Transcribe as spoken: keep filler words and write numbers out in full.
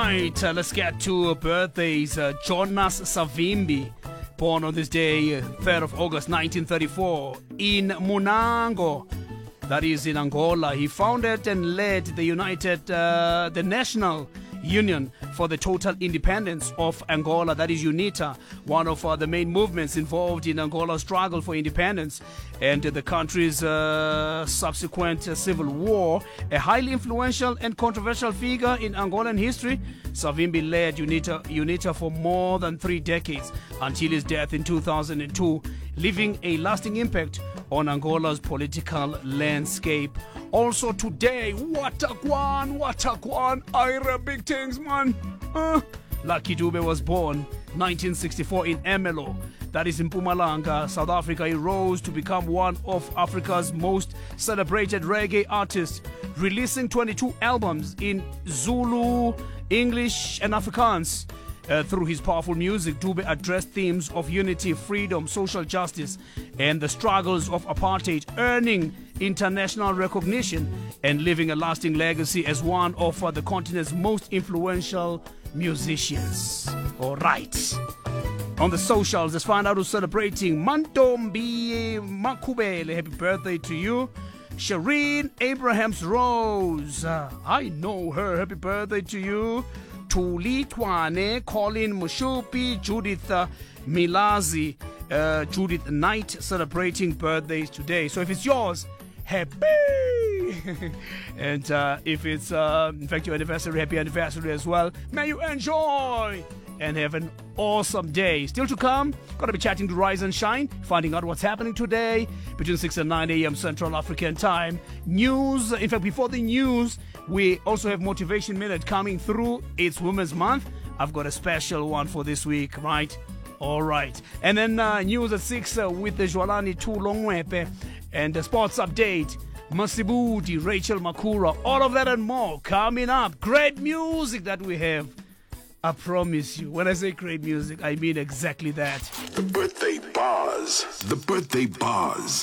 right, uh, let's get to birthdays. Uh, Jonas Savimbi, born on this day, third of August nineteen thirty-four, in Munango, that is in Angola. He founded and led the United, uh, the National Union for the Total Independence of Angola, that is UNITA, one of uh, the main movements involved in Angola's struggle for independence and uh, the country's uh, subsequent uh, civil war. A highly influential and controversial figure in Angolan history, Savimbi led UNITA, UNITA for more than three decades until his death in two thousand two, leaving a lasting impact on Angola's political landscape. Also today, Watakwan, Watakwan, Ira, big things, man. Uh, Lucky Dube was born nineteen sixty-four in Ermelo, that is in Mpumalanga, South Africa. He rose to become one of Africa's most celebrated reggae artists, releasing twenty-two albums in Zulu, English, and Afrikaans. Uh, through his powerful music, Dube addressed themes of unity, freedom, social justice, and the struggles of apartheid, earning international recognition and leaving a lasting legacy as one of uh, the continent's most influential musicians. All right. On the socials, let's find out who's celebrating. Mantombi Makubele, happy birthday to you. Shireen Abrahams Rose, uh, I know her, happy birthday to you. Tuli Twane, Colin Mushupi, Judith uh, Milazi, uh, Judith Knight celebrating birthdays today. So if it's yours, happy! and uh, if it's, uh, in fact, your anniversary, happy anniversary as well. May you enjoy and have an awesome day. Still to come, gonna be chatting to Rise and Shine, finding out what's happening today between six and nine a.m. Central African time. News, in fact, before the news, we also have Motivation Minute coming through. It's Women's Month. I've got a special one for this week, right? All right. And then uh, news at six uh, with the Jwalani Tulongwepe and the sports update. Masibudi, Rachel Makura, all of that and more coming up. Great music that we have. I promise you, when I say great music, I mean exactly that. The birthday bars. The birthday bars.